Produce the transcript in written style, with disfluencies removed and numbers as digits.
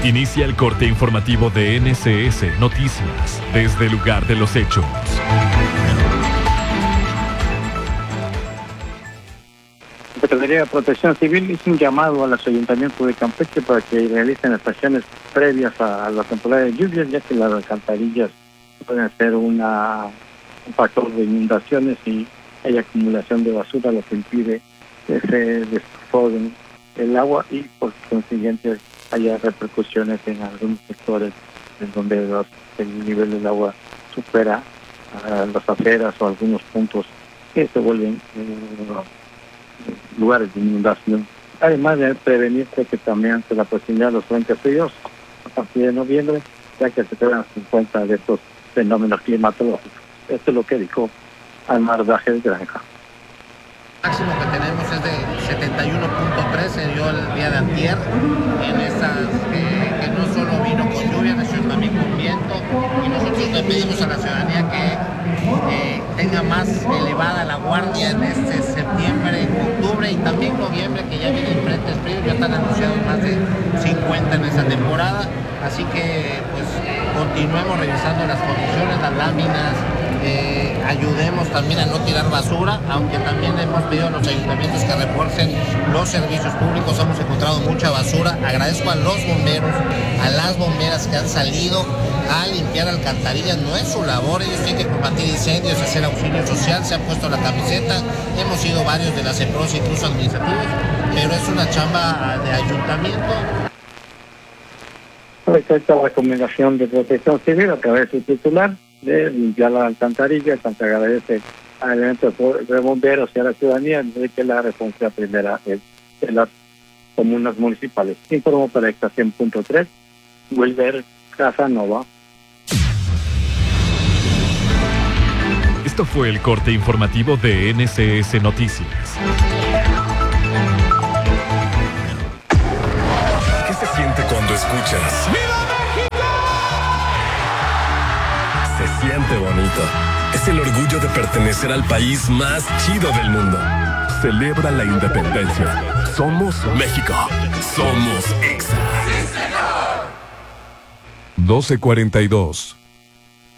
Inicia el corte informativo de NCS Noticias desde el lugar de los hechos. La Secretaría de Protección Civil hizo un llamado a los ayuntamientos de Campeche para que realicen estaciones previas a la temporada de lluvias, ya que las alcantarillas pueden ser un factor de inundaciones y hay acumulación de basura, lo que impide que se desborde el agua y por consiguiente haya repercusiones en algunos sectores en donde el nivel del agua supera las aceras o algunos puntos que se vuelven lugares de inundación. Además de prevenir que también ante la posibilidad de los frentes fríos a partir de noviembre, ya que se tengan en cuenta de estos fenómenos climatológicos. Esto es lo que dijo Almar Dajes Granja. El máximo que tenemos es de 71.3, se dio el día de antier, en esas que no solo vino con lluvia, sino también con viento, y nosotros le pedimos a la ciudadanía que tenga más elevada la guardia en este septiembre, octubre y también noviembre, que ya vienen frentes fríos, ya están anunciados más de 50 en esta temporada, así que pues continuemos revisando las condiciones, las láminas, ayudemos también a no tirar basura, aunque también hemos pedido a los ayuntamientos que refuercen los servicios públicos, hemos encontrado mucha basura. Agradezco a los bomberos, a las bomberas que han salido a limpiar alcantarillas, no es su labor, ellos tienen que combatir incendios, hacer auxilio social, se han puesto la camiseta, hemos sido varios de las CEPROS, incluso administrativos, pero es una chamba de ayuntamiento. Esta recomendación de Protección Civil a través de su titular de limpiar la alcantarilla, tanto agradece al evento de bomberos y a la ciudadanía de que la responsabilidad primera es de las comunas municipales. Informó para Estación Punto 3, Wilber Casanova. Esto fue el corte informativo de NCS Noticias. ¿Qué se siente cuando escuchas? ¡Viva México! Se siente bonito. Es el orgullo de pertenecer al país más chido del mundo. Celebra la independencia. Somos México. Somos EXA. ¡Sí, señor! 12:42.